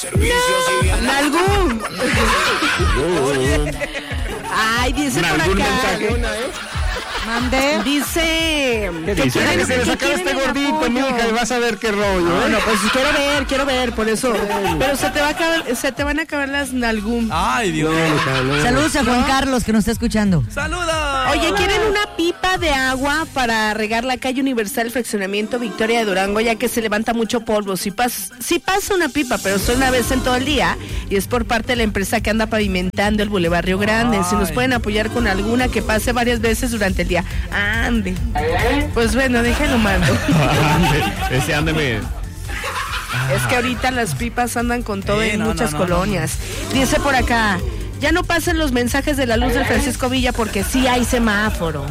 No, Nalgún. Ay, dice por acá. Mande. Dice. ¿Qué dice? Que se le sacara este gordito, mija, y vas a ver qué rollo. Bueno, pues quiero ver, por eso. Pero se te van a acabar las nalgún. Ay, Dios. Saludos a Juan Carlos, que nos está escuchando. ¡Saludos! Oye, ¿quieren una pipa de agua para regar la calle Universal Fraccionamiento Victoria de Durango, ya que se levanta mucho polvo? Sí pasa una pipa, pero solo una vez en todo el día, y es por parte de la empresa que anda pavimentando el Boulevard Río Grande. Si nos pueden apoyar con alguna que pase varias veces durante el día. Ande. Pues bueno, déjalo mando. Ese ándeme. Es que ahorita las pipas andan con todo en muchas colonias. Dice por acá, ya no pasen los mensajes de la luz del Francisco Villa porque sí hay semáforo.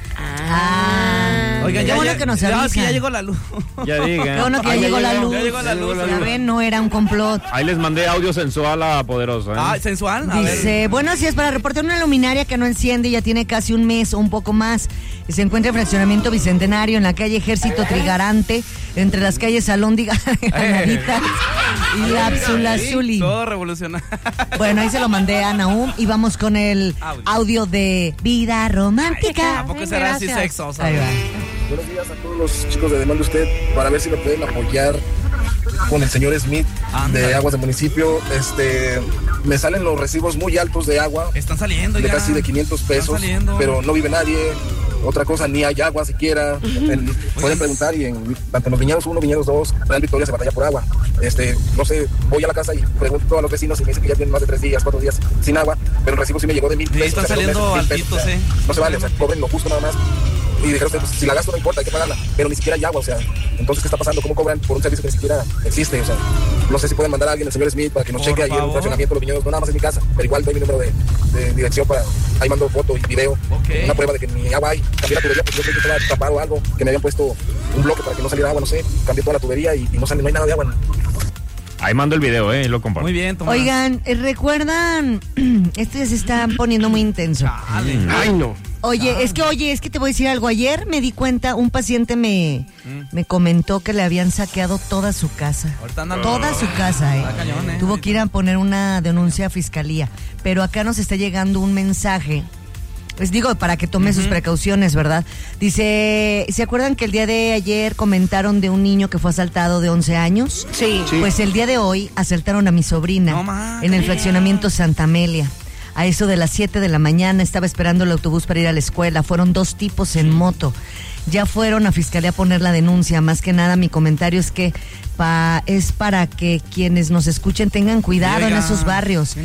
Oigan, qué bueno que nos avisan. Ya llegó la luz. Ya diga. Qué bueno que ya llegó la luz. Ya llegó la luz. Ya ven, no era un complot. Ahí les mandé audio sensual a Poderosa. Ah, ¿sensual? A Dice, ver. buenos días, para reportar una luminaria que no enciende, ya tiene casi un mes o un poco más. Se encuentra en Fraccionamiento Bicentenario, en la calle Ejército Trigarante, entre las calles Alhóndiga, Granaditas y Lápsula Zuli. Todo revolucionario. Bueno, ahí se lo mandé a Nahum y vamos con el audio de Vida Romántica. ¿A poco será así sexo? Ahí va. Buenos días a todos los chicos de Demanda Usted, para ver si me pueden apoyar con el señor Smith de Aguas del Municipio. Me salen los recibos muy altos de agua. Están saliendo de ya. Casi de 500 pesos, pero no vive nadie. Otra cosa, ni hay agua siquiera. Pueden preguntar y tanto en los viñedos 1, viñedos 2, Real Victoria se batalla por agua. No sé, voy a la casa y pregunto a los vecinos y me dicen que ya tienen más de 3 días, 4 días sin agua, pero el recibo sí me llegó de 1,000 pesos. Están saliendo altitos, No se vale, cobren lo justo nada más. Y dijeron, pues, si la gasto no importa, hay que pagarla, pero ni siquiera hay agua, entonces ¿qué está pasando? ¿Cómo cobran por un servicio que ni siquiera existe? No sé si pueden mandar a alguien, el señor Smith, para que nos cheque ahí en el fraccionamiento de los viñedos, no nada más en mi casa, pero igual doy mi número de dirección para, ahí mando foto y video, una prueba de que ni agua hay, cambié la tubería porque yo creí que estaba tapado o algo, que me habían puesto un bloque para que no saliera agua, no sé, cambié toda la tubería y no hay nada de agua. Ahí mando el video, y lo comparto. Muy bien, Tomás. Oigan, ¿recuerdan? Esto ya se está poniendo muy intenso. Ay, no. Oye, es que te voy a decir algo. Ayer me di cuenta, un paciente me comentó que le habían saqueado toda su casa. Toda su casa, Cañón, Tuvo que ir a poner una denuncia a fiscalía. Pero acá nos está llegando un mensaje. Les digo, para que tome sus precauciones, ¿verdad? Dice, ¿se acuerdan que el día de ayer comentaron de un niño que fue asaltado de 11 años? Sí. Pues el día de hoy asaltaron a mi sobrina en el fraccionamiento Santa Amelia. A eso de las 7 de la mañana estaba esperando el autobús para ir a la escuela. Fueron 2 tipos en moto. Ya fueron a fiscalía a poner la denuncia. Más que nada, mi comentario es que es para que quienes nos escuchen tengan cuidado en esos barrios.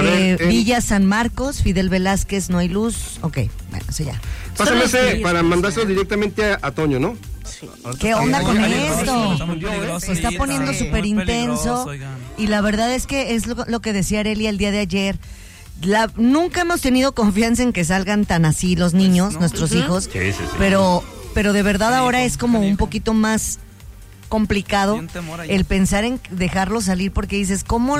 Villa San Marcos, Fidel Velázquez, no hay luz. Ok, bueno, eso ya. Pásame para mandárselo directamente a Toño, ¿no? Sí. ¿Qué onda con esto? Está muy peligroso. Se está poniendo súper intenso. Y la verdad es que es lo que decía Arely el día de ayer. Nunca hemos tenido confianza en que salgan tan así los niños, nuestros hijos. Sí. Pero de verdad ahora es como un poquito más complicado el pensar en dejarlos salir, porque dices, ¿cómo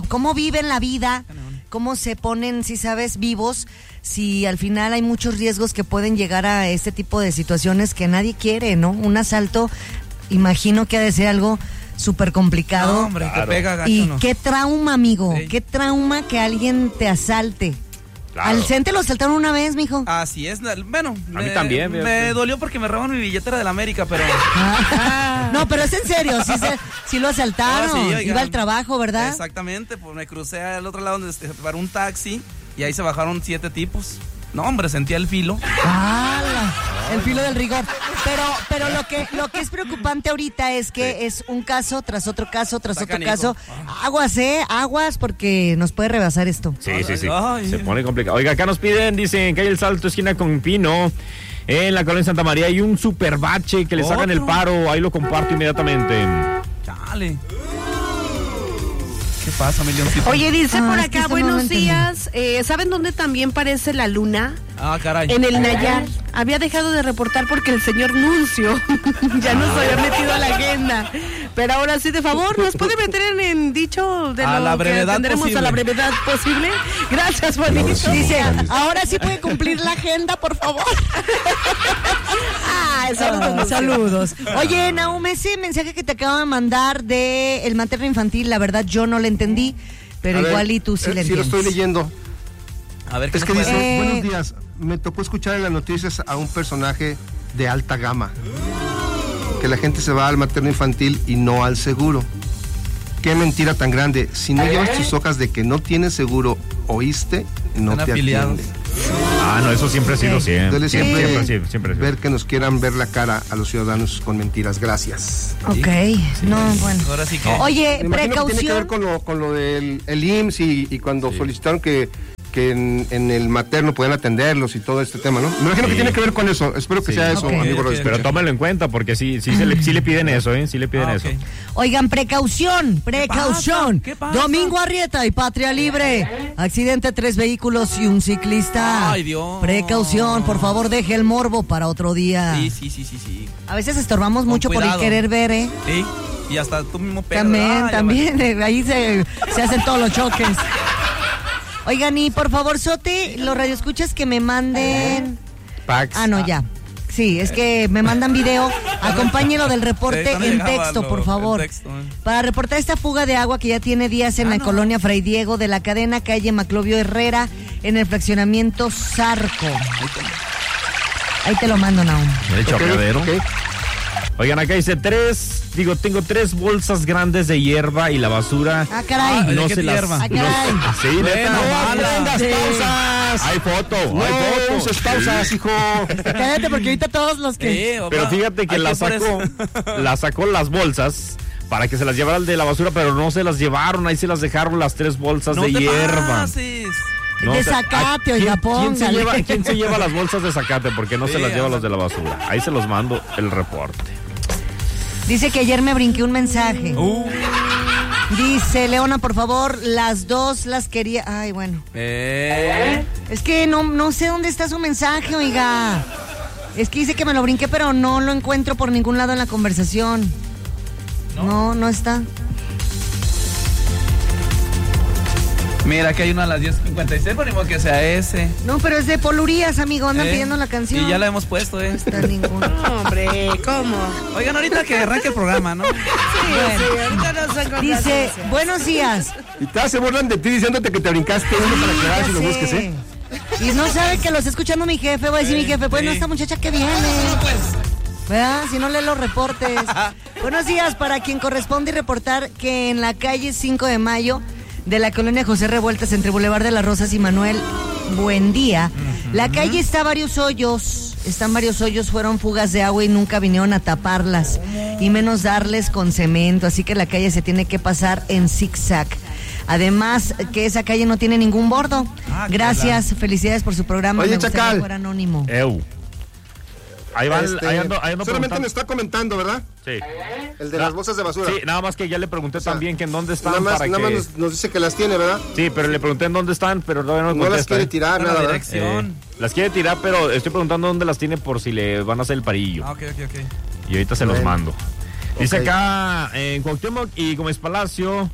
viven la vida? ¿Cómo se ponen, si sabes, vivos? Si al final hay muchos riesgos que pueden llegar a este tipo de situaciones que nadie quiere, ¿no? Un asalto, imagino que ha de ser algo súper complicado. No, hombre, te pega gacho, y ¿no? qué trauma, amigo, Sí. qué trauma que alguien te asalte. Claro. Al Cente lo asaltaron una vez, mijo. Así es, bueno, A mí también. Me dolió porque me roban mi billetera de la América, pero... No, pero es en serio, sí lo asaltaron. Sí, oigan. Iba al trabajo, ¿verdad? Exactamente, pues me crucé al otro lado para un taxi y ahí se bajaron 7 tipos. No, hombre, sentía el filo. El filo del rigor. Pero lo que es preocupante ahorita es que es un caso tras otro caso, tras otro caso. Aguas, porque nos puede rebasar esto. Sí. Ay. Se pone complicado. Oiga, acá nos piden, dicen que hay el Salto, esquina con Pino. En la colonia Santa María hay un super bache que les hagan el paro. Ahí lo comparto inmediatamente. Chale. ¿Qué pasa, milloncito? Oye, dice por es que acá, eso no buenos lo entendí. días. ¿Saben dónde también parece la luna? Ah, caray. En el Nayar. Había dejado de reportar porque el señor Nuncio ya nos había metido a la agenda. Pero ahora sí, de favor, ¿nos puede meter en dicho de A lo la que brevedad tendremos posible. a la brevedad posible? Gracias, Juanito. Dice, ahora sí puede cumplir la agenda, por favor. Saludos. Oye, Nahum, ese mensaje que te acabo de mandar de el materno infantil, la verdad yo no lo entendí, pero igual y tú sí le entiendes. Sí, lo estoy leyendo. A ver, ¿qué es que dice, buenos días, me tocó escuchar en las noticias a un personaje de alta gama, que la gente se va al materno infantil y no al seguro. Qué mentira tan grande. Si no llevas tus hojas de que no tienes seguro, oíste, no te atienden. No, eso siempre ha sido siempre. Duele siempre ver que nos quieran ver la cara a los ciudadanos con mentiras. Gracias. Ok, no, bueno. Ahora sí que... Oye, precaución. Tiene que ver con lo del IMSS y cuando solicitaron que en el materno puedan atenderlos y todo este tema, ¿no? Me imagino que tiene que ver con eso. Espero que sea eso, amigo. Pero tómalo en cuenta porque sí le piden eso, ¿eh? Sí le piden eso. Oigan, precaución. ¿Qué pasa? Domingo Arrieta y Patria Libre. Accidente, 3 vehículos y un ciclista. Ay, Dios. Precaución, por favor, deje el morbo para otro día. Sí. A veces estorbamos mucho por el querer ver, ¿eh? Sí. Y hasta tú mismo pegas. También. Ahí se hacen todos los choques. Oigan, y por favor, Sote, los radioescuchas que me manden... Pax. Ya. Sí, es que me mandan video. Acompáñenlo del reporte en texto, por favor. Para reportar esta fuga de agua que ya tiene días en la colonia Fray Diego de la cadena calle Maclovio Herrera en el fraccionamiento Zarco. Ahí te lo mando, Nahum. El chocadero. Oigan, acá dice tengo 3 bolsas grandes de hierba y la basura. Caray. No se las... hierba? Caray. Sí, pausas. Hay fotos. Pausas, hijo. Cállate, porque ahorita todos los que... Pero fíjate que la sacó las bolsas para que se las llevara al de la basura, pero no se las llevaron. Ahí se las dejaron las 3 bolsas de hierba. No, de zacate, oiga, póngale. ¿Quién se lleva las bolsas de zacate? Porque no se las lleva los de la basura. Ahí se los mando el reporte. Dice que ayer me brinqué un mensaje. Dice, Leona, por favor, las 2 las quería... Ay, bueno. Es que no sé dónde está su mensaje, oiga. Es que dice que me lo brinqué, pero no lo encuentro por ningún lado en la conversación. No está. Mira, que hay una a las 10:56, por igual que sea ese. No, pero es de Polurías, amigo, andan pidiendo la canción. Y ya la hemos puesto, No está ninguno. No, hombre, ¿cómo? Oigan, ahorita que arranque el programa, ¿no? Sí, ahorita no son con dice, buenos días. Y todas se burlan de ti diciéndote que te brincaste uno para aclarar si lo busques, ¿eh? Y no sabe que lo está escuchando mi jefe, voy a decir mi jefe, bueno, esta muchacha que viene. ¿Verdad? Si no lee los reportes. Buenos días, para quien corresponde reportar que en la calle 5 de Mayo de la colonia José Revueltas entre Boulevard de las Rosas y Manuel Buendía, la calle están varios hoyos, fueron fugas de agua y nunca vinieron a taparlas, y menos darles con cemento, así que la calle se tiene que pasar en zigzag. Además, que esa calle no tiene ningún bordo. Gracias, felicidades por su programa. Oye, Chacal. Fuera anónimo. Ahí ando solamente me está comentando, ¿verdad? Sí. El de las bolsas de basura. Sí, nada más que ya le pregunté también que en dónde están. Nada más nos dice que las tiene, ¿verdad? Sí, pero le pregunté en dónde están, pero todavía no las quiere tirar, nada, dirección. Las quiere tirar, pero estoy preguntando dónde las tiene por si le van a hacer el parillo. Ok. Y ahorita se los mando. Dice acá, en Cuauhtémoc y Gómez Palacio,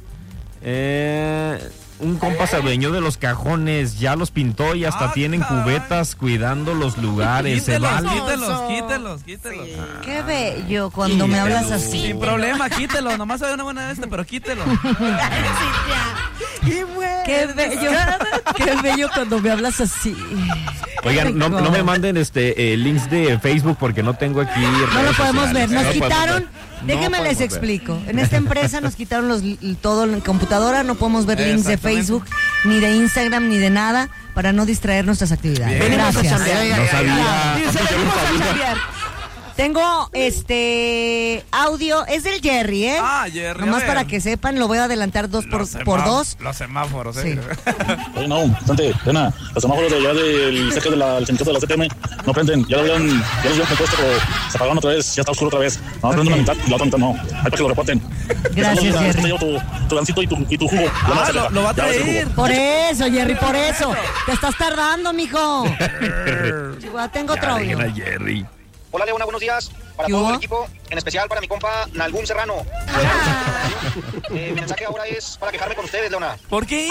un compa se adueñó de los cajones, ya los pintó y hasta tienen cubetas cuidando los lugares. Quítelos. Qué bello cuando me hablas así. Sin problema, quítelo. Nomás hay una buena pero quítelo. Qué bello cuando me hablas así. Oigan, no me manden links de Facebook porque no tengo aquí. No lo podemos ver. Nos quitaron. Déjenme les explico. En esta empresa nos quitaron todo en computadora, no podemos ver links de Facebook, ni de Instagram, ni de nada, para no distraer nuestras actividades. Bien. Gracias. No sabía. Tengo audio, es del Jerry, ¿eh? Jerry. Nomás para que sepan, lo voy a adelantar por 2. Los semáforos, sí. Oye, no, bastante pena. Los semáforos de allá del cerca del sindicato de la CTM no prenden. Ya los habían compuesto, pero se apagaron otra vez. Ya está oscuro otra vez. No, prenden una mitad y la otra mitad no. Ahí para que lo reporten. Gracias, Jerry. Tu gancito y tu jugo. Lo va a traer. Por eso, Jerry, por eso. Te estás tardando, mijo. Tengo otro audio. Jerry. Hola, Leona, buenos días. Para todo el equipo, en especial para mi compa Nalgún Serrano. Mi mensaje ahora es para quejarme con ustedes, Leona. ¿Por qué?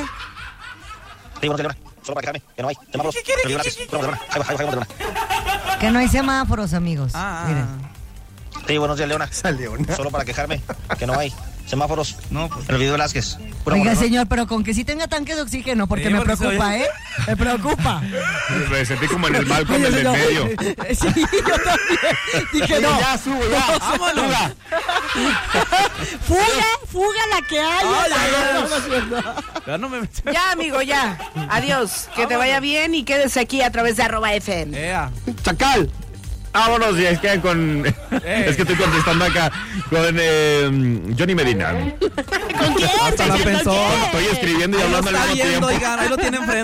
Sí, bueno, Leona, solo para quejarme, que no hay semáforos. ¿Qué quiere? Leona. Que no hay semáforos, amigos. Miren. Sí, buenos días, Leona. Solo para quejarme, que no hay semáforos. No, pues. En el video de Velázquez. Oiga, señor, pero con que sí tenga tanque de oxígeno, porque me preocupa, Me preocupa. Me sentí como en el balcón del medio. Sí, yo también. Dije, no. Ya, subo, ya. ¡Vámonos! Fuga la que hay. Ya, amigo, ya. Adiós. Que te vaya bien y quédese aquí a través de @FM. ¡Chacal! Vámonos, ya es que es que estoy contestando acá con Johnny Medina. ¿Con quién? Hasta la pensó. Estoy escribiendo y hablando al mismo tiempo. Oigan, ahí lo tienen frente.